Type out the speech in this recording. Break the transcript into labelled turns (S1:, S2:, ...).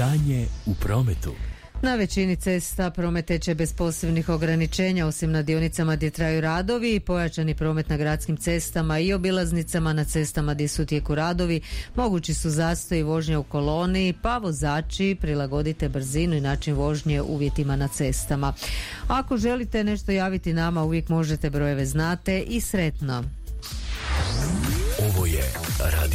S1: Stanje u prometu.
S2: Na većini cesta promet teče bez posebnih ograničenja, osim na dionicama gdje traju radovi. Pojačani promet na gradskim cestama i obilaznicama, na cestama gdje su u tijeku radovi. Mogući su zastoji vožnje u koloni, pa vozači prilagodite brzinu i način vožnje uvjetima na cestama. Ako želite nešto javiti nama, uvijek možete, brojeve znate i sretno.